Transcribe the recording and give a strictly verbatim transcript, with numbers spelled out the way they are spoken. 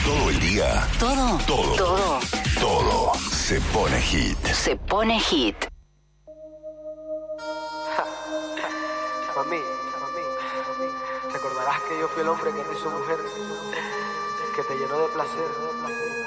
Todo el día. Todo. Todo. Todo. Todo se pone hit. Se pone hit. Mami, mami, recordarás que yo fui el hombre que te hizo mujer, que te llenó de placer.